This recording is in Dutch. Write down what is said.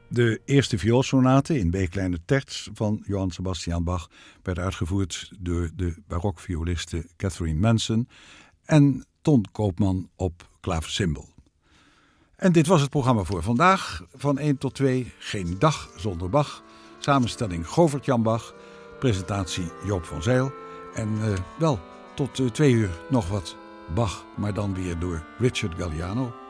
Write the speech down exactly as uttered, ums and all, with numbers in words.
De eerste vioolsonate in B-kleine terts van Johann Sebastian Bach werd uitgevoerd door de barokvioliste Catherine Manson en Ton Koopman op klaversymbol. En dit was het programma voor vandaag. Van één tot twee, geen dag zonder Bach. Samenstelling Govert-Jan Bach. Presentatie Joop van Zijl. En uh, wel, tot uh, twee uur nog wat Bach, maar dan weer door Richard Galliano.